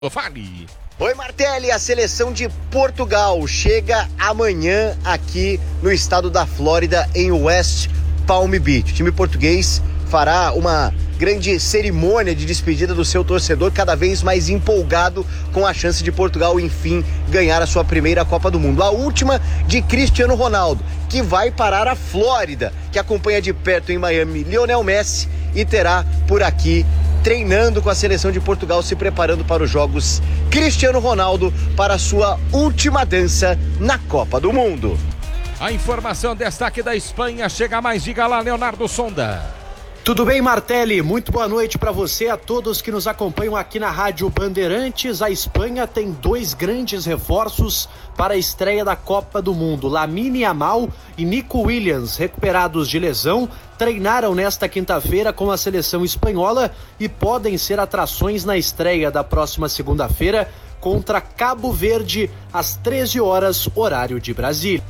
Fale. Oi, Martelli, a seleção de Portugal chega amanhã aqui no estado da Flórida, em West Palm Beach. O time português fará uma grande cerimônia de despedida do seu torcedor, cada vez mais empolgado com a chance de Portugal, enfim, ganhar a sua primeira Copa do Mundo. A última de Cristiano Ronaldo, que vai parar a Flórida, que acompanha de perto em Miami Lionel Messi e terá por aqui treinando com a seleção de Portugal, se preparando para os jogos, Cristiano Ronaldo para a sua última dança na Copa do Mundo. A informação, destaque da Espanha, chega mais, diga lá, Leonardo Sonda. Tudo bem, Martelli? Muito boa noite para você, a todos que nos acompanham aqui na Rádio Bandeirantes. A Espanha tem dois grandes reforços para a estreia da Copa do Mundo. Lamine Yamal e Nico Williams, recuperados de lesão, treinaram nesta quinta-feira com a seleção espanhola e podem ser atrações na estreia da próxima segunda-feira contra Cabo Verde, às 13 horas, horário de Brasília.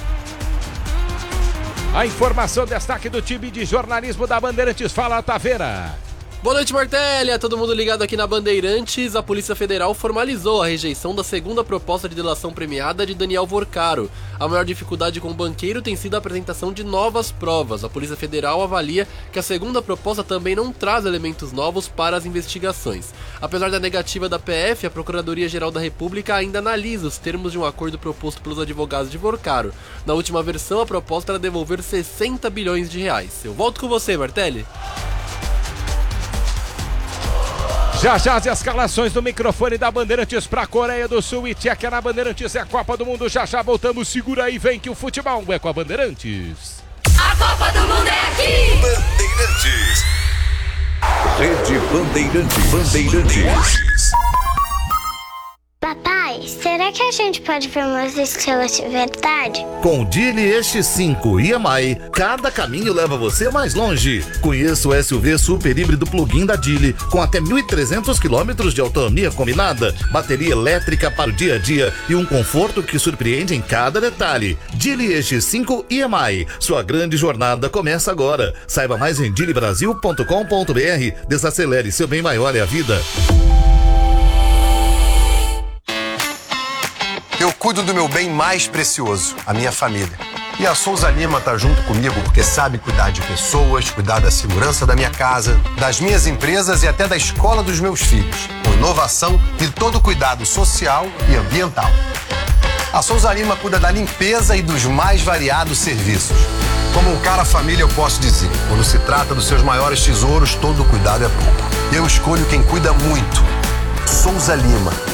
A informação, destaque do time de jornalismo da Bandeirantes. Fala, Taveira. Boa noite, Martelli. Todo mundo ligado aqui na Bandeirantes. A Polícia Federal formalizou a rejeição da segunda proposta de delação premiada de Daniel Vorcaro. A maior dificuldade com o banqueiro tem sido a apresentação de novas provas. A Polícia Federal avalia que a segunda proposta também não traz elementos novos para as investigações. Apesar da negativa da PF, a Procuradoria-Geral da República ainda analisa os termos de um acordo proposto pelos advogados de Vorcaro. Na última versão, a proposta era devolver 60 bilhões de reais. Eu volto com você, Martelli. Já as escalações do microfone da Bandeirantes para a Coreia do Sul e Tchequia na Bandeirantes. É a Copa do Mundo, já voltamos, segura aí, vem que o futebol é com a Bandeirantes. A Copa do Mundo é aqui! Bandeirantes. Rede Bandeirantes. Papai, será que a gente pode ver umas estrelas de verdade? Com o Geely X5 EMI, cada caminho leva você mais longe. Conheça o SUV super híbrido plug-in da Geely, com até 1.300 km de autonomia combinada, bateria elétrica para o dia a dia e um conforto que surpreende em cada detalhe. Geely X5 EMI, sua grande jornada começa agora. Saiba mais em geelybrasil.com.br. Desacelere, seu bem maior é a vida. Eu cuido do meu bem mais precioso, a minha família. E a Souza Lima tá junto comigo porque sabe cuidar de pessoas, cuidar da segurança da minha casa, das minhas empresas e até da escola dos meus filhos, com inovação e todo cuidado social e ambiental. A Souza Lima cuida da limpeza e dos mais variados serviços. Como um cara família, eu posso dizer, quando se trata dos seus maiores tesouros, todo cuidado é pouco. Eu escolho quem cuida muito. Souza Lima.